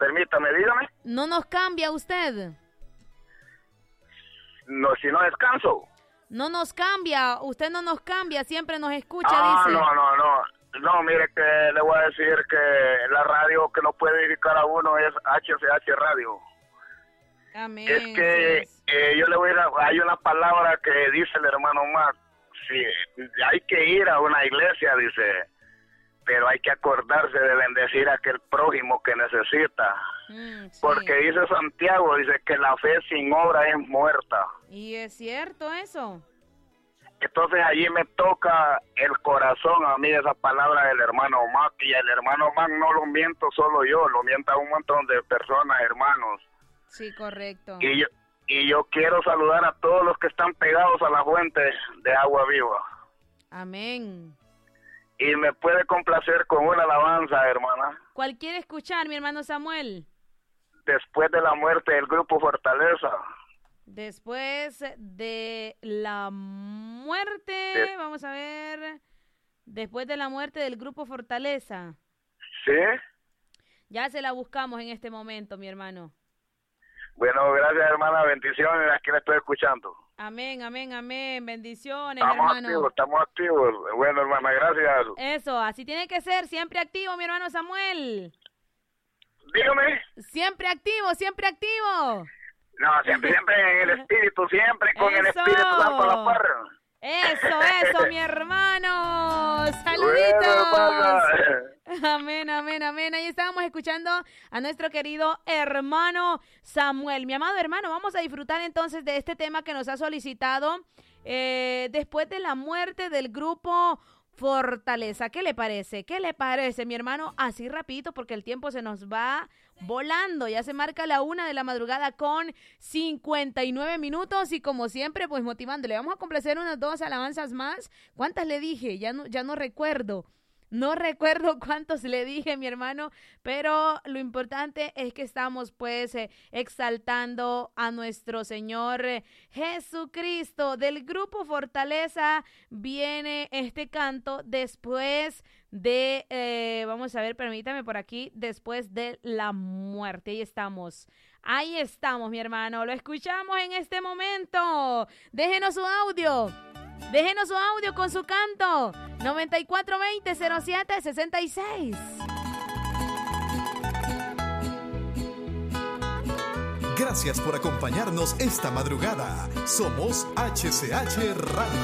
Permítame, dígame. ¿No nos cambia usted? No, si no descanso. No nos cambia, usted no nos cambia, siempre nos escucha, dice. No, mire que le voy a decir que la radio que nos puede dedicar a uno es HCH Radio. Amén. Es que yo le voy a ir hay una palabra que dice el hermano Mac, sí, hay que ir a una iglesia, dice, pero hay que acordarse de bendecir a aquel prójimo que necesita. Sí. Porque dice Santiago, dice que la fe sin obra es muerta. Y es cierto eso. Entonces allí me toca el corazón a mí esa palabra del hermano Mac, y el hermano Mac no lo miento solo yo, lo mienta un montón de personas, hermanos. Sí, correcto. Y yo quiero saludar a todos los que están pegados a la fuente de agua viva. Amén. Y me puede complacer con una alabanza, hermana. ¿Cuál quiere escuchar, mi hermano Samuel? Después de la muerte del grupo Fortaleza. Después de la muerte, vamos a ver, después de la muerte del grupo Fortaleza. ¿Sí? Ya se la buscamos en este momento, mi hermano. Bueno, gracias, hermana, bendiciones, aquí la estoy escuchando. Amén, amén, amén, bendiciones, hermano. Estamos activos, bueno, hermana, gracias. Eso, así tiene que ser, siempre activo, mi hermano Samuel. Dígame. Siempre activo, siempre activo. No, siempre en el espíritu, siempre con el Espíritu Santo a la par. Eso, mi hermano. Saluditos. Bueno, amén, amén, amén. Ahí estábamos escuchando a nuestro querido hermano Samuel. Mi amado hermano, vamos a disfrutar entonces de este tema que nos ha solicitado después de la muerte del grupo Fortaleza. ¿Qué le parece? ¿Qué le parece, mi hermano? Así rapidito porque el tiempo se nos va volando. Ya se marca la 1 de la madrugada con 59 minutos y como siempre, pues motivándole. Vamos a complacer unas 2 alabanzas más. ¿Cuántas le dije? Ya no recuerdo. No recuerdo cuántos le dije, mi hermano, pero lo importante es que estamos pues exaltando a nuestro Señor Jesucristo. Del grupo Fortaleza viene este canto después de, vamos a ver, permítame por aquí, después de la muerte. Ahí estamos, mi hermano, lo escuchamos en este momento. Déjenos su audio con su canto. 9420-0766. Gracias por acompañarnos esta madrugada. Somos HCH Radio.